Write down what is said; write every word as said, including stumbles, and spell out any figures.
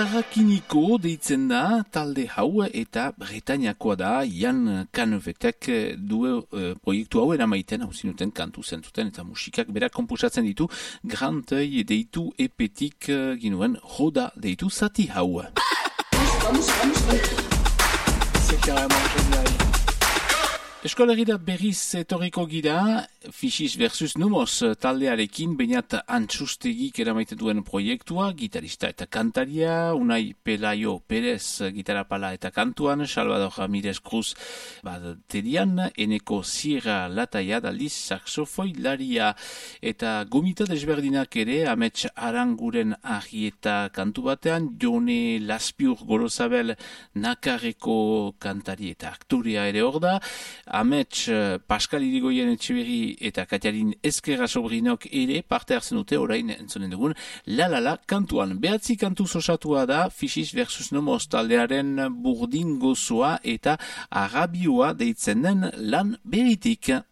Arrakiniko deitzen da talde hau eta Bretañakoa da Jan Canevetek du uh, proiektu hau eramaiten hau zinuten kantu zentzuten eta musikak berak komposatzen ditu Grand Oeil deitu epetik uh, ginuen Roda deitu zati hau. C'est carrément génial. Eskolegira berriz etorriko gira, Fixis versus Numos taldearekin, bainat Antxustegik eramaiten duen proiektua, gitarista eta kantaria, Unai Pelayo Perez gitarapala eta kantuan, Salvador Ramirez Cruz baterian, Eneko Sierra Lataia, daliz saxofoi laria, eta gomita desberdinak ere, Amets Aranguren ahieta kantu batean, Jone Laspiur Gorozabel Nakarreko kantari eta aktoria ere hor da, Amets Pascal Irigoyen Etxeberri eta Katiarin Ezkerra Sobrinok ere parte hartzen dute orain entzonen dugun La La La kantuan. Behatzi kantu osatua da Fixis versus Nomos taldearen burdin gozoa eta arabioa deitzen den lan beritik.